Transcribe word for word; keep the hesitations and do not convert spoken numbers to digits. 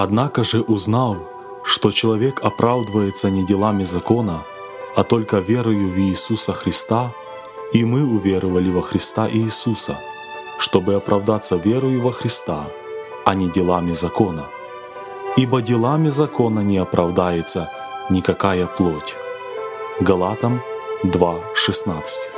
Однако же, узнав, что человек оправдывается не делами закона, а только верою в Иисуса Христа, и мы уверовали во Христа Иисуса, чтобы оправдаться верою во Христа, а не делами закона. Ибо делами закона не оправдается никакая плоть». Галатам два шестнадцать.